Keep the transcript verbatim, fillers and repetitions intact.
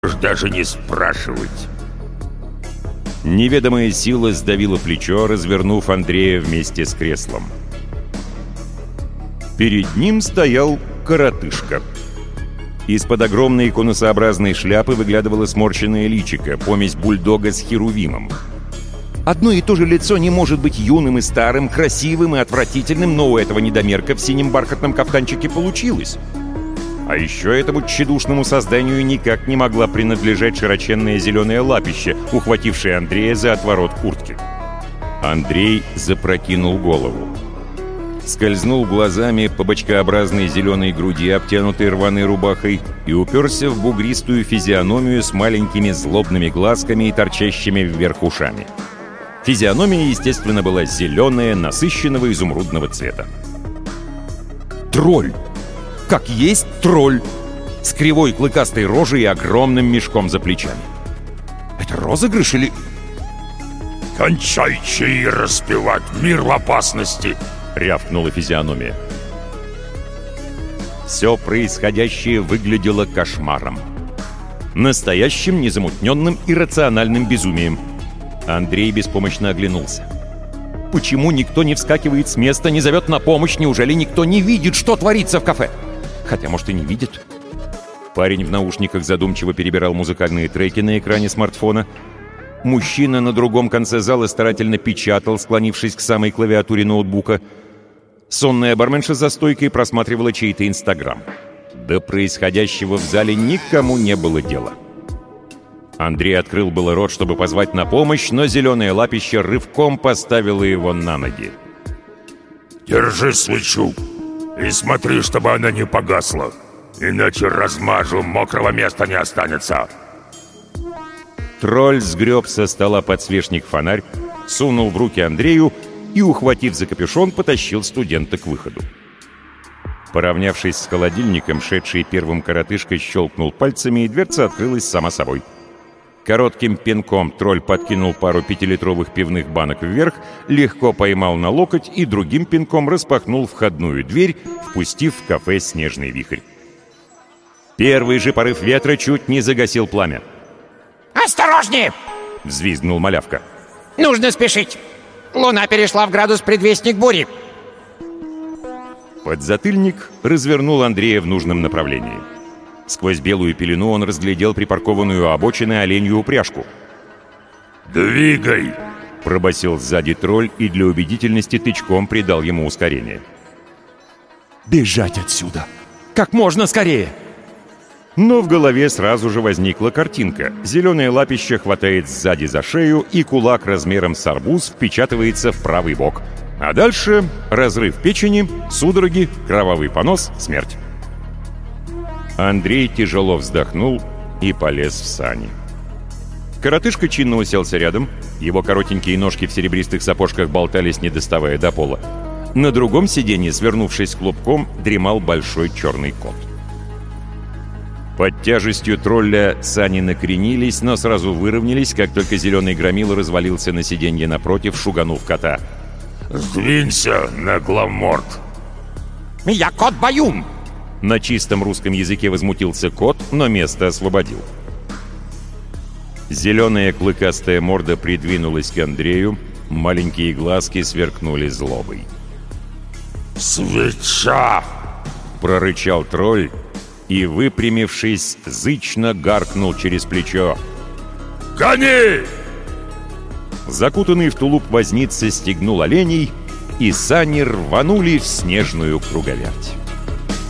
Даже не спрашивать. Неведомая сила сдавила плечо, развернув Андрея вместе с креслом. Перед ним стоял коротышка. Из-под огромной конусообразной шляпы выглядывало сморщенное личико, помесь бульдога с херувимом. Одно и то же лицо не может быть юным и старым, красивым и отвратительным, но у этого недомерка в синем бархатном кафтанчике получилось. А еще этому тщедушному созданию никак не могла принадлежать широченное зеленое лапище, ухватившее Андрея за отворот куртки. Андрей запрокинул голову. Скользнул глазами по бочкообразной зеленой груди, обтянутой рваной рубахой, и уперся в бугристую физиономию с маленькими злобными глазками и торчащими вверх ушами. Физиономия, естественно, была зеленая, насыщенного изумрудного цвета. Тролль! Как есть тролль! С кривой клыкастой рожей и огромным мешком за плечами. Это розыгрыш или... «Кончайте и распевать, мир в опасности!» — рявкнула физиономия. Все происходящее выглядело кошмаром. Настоящим, незамутненным и рациональным безумием. Андрей беспомощно оглянулся. Почему никто не вскакивает с места, не зовет на помощь? Неужели никто не видит, что творится в кафе? Хотя, может, и не видит. Парень в наушниках задумчиво перебирал музыкальные треки на экране смартфона. Мужчина на другом конце зала старательно печатал, склонившись к самой клавиатуре ноутбука. Сонная барменша за стойкой просматривала чей-то инстаграм. До происходящего в зале никому не было дела. Андрей открыл было рот, чтобы позвать на помощь, но зеленое лапище рывком поставило его на ноги. «Держи свечу и смотри, чтобы она не погасла, иначе размажу, мокрого места не останется». Тролль сгреб со стола подсвечник-фонарь, сунул в руки Андрею и, ухватив за капюшон, потащил студента к выходу. Поравнявшись с холодильником, шедший первым коротышкой щелкнул пальцами, и дверца открылась сама собой. Коротким пинком тролль подкинул пару пятилитровых пивных банок вверх, легко поймал на локоть и другим пинком распахнул входную дверь, впустив в кафе снежный вихрь. Первый же порыв ветра чуть не загасил пламя. «Осторожнее!» — взвизгнул малявка. «Нужно спешить! Луна перешла в градус предвестник бури!» Подзатыльник развернул Андрея в нужном направлении. Сквозь белую пелену он разглядел припаркованную у обочины оленью упряжку. «Двигай!» — пробасил сзади тролль и для убедительности тычком придал ему ускорение. «Бежать отсюда! Как можно скорее!» Но в голове сразу же возникла картинка. Зеленое лапище хватает сзади за шею, и кулак размером с арбуз впечатывается в правый бок. А дальше разрыв печени, судороги, кровавый понос, смерть. Андрей тяжело вздохнул и полез в сани. Коротышка чинно уселся рядом. Его коротенькие ножки в серебристых сапожках болтались, не доставая до пола. На другом сиденье, свернувшись клубком, дремал большой черный кот. Под тяжестью тролля сани накренились, но сразу выровнялись, как только зеленый громила развалился на сиденье напротив, шуганув кота. «Сдвинься, нагломорд!» «Я кот Баюн!» На чистом русском языке возмутился кот, но место освободил. Зеленая клыкастая морда придвинулась к Андрею, маленькие глазки сверкнули злобой. «Свеча!» — прорычал тролль и, выпрямившись, зычно гаркнул через плечо. «Гони!» Закутанный в тулуп возница стегнул оленей, и сани рванули в снежную круговерть.